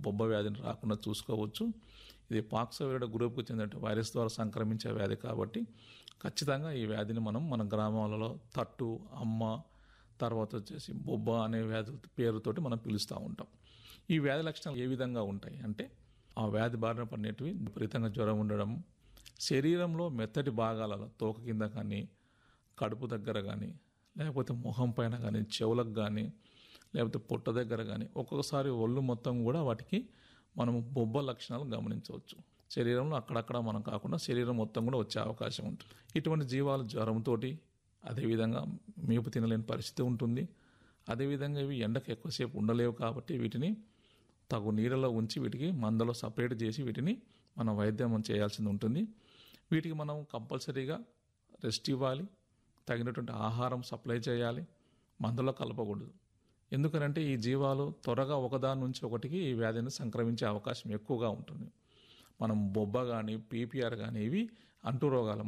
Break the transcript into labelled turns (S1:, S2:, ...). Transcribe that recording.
S1: బొబ్బ వ్యాధిని రాకుండా చూసుకోవచ్చు. ఇది పాక్సోవిరిడ గ్రూప్కు చెందిన వైరస్ ద్వారా సంక్రమించే వ్యాధి కాబట్టి ఖచ్చితంగా ఈ వ్యాధిని మన గ్రామాలలో తట్టు, అమ్మ, తర్వాత వచ్చేసి బొబ్బ అనే వ్యాధి పేరుతోటి మనం పిలుస్తూ ఉంటాం. ఈ వ్యాధి లక్షణాలు ఏ విధంగా ఉంటాయి అంటే, ఆ వ్యాధి బారిన పడినవి విపరీతంగా జ్వరం ఉండడం, శరీరంలో మెత్తటి భాగాలలో తోక కింద కానీ, కడుపు దగ్గర కానీ, లేకపోతే మొహం పైన కానీ, చెవులకు కానీ, లేకపోతే పొట్ట దగ్గర కానీ, ఒక్కొక్కసారి ఒళ్ళు మొత్తం కూడా వాటికి మనము బొబ్బ లక్షణాలు గమనించవచ్చు. శరీరంలో అక్కడక్కడ మనం కాకుండా శరీరం మొత్తం కూడా వచ్చే అవకాశం ఉంటుంది. ఇటువంటి జీవాలు జ్వరంతో, అదేవిధంగా మేపు తినలేని పరిస్థితి ఉంటుంది. అదేవిధంగా ఇవి ఎండకు ఎక్కువసేపు ఉండలేవు కాబట్టి వీటిని తగు నీళ్ళలో ఉంచి వీటికి మందలో సపరేట్ చేసి వీటిని మనం వైద్యం చేయాల్సి ఉంటుంది. వీటికి మనం కంపల్సరీగా రెస్ట్ ఇవ్వాలి, తగినటువంటి ఆహారం సప్లై చేయాలి, మందులో కలపకూడదు. ఎందుకనంటే ఈ జీవాలు త్వరగా ఒకదాని నుంచి ఒకటికి ఈ వ్యాధిని సంక్రమించే అవకాశం ఎక్కువగా ఉంటుంది. మనం బొబ్బ కానీ, పీపీఆర్ కానీ ఇవి అంటు రోగాలు.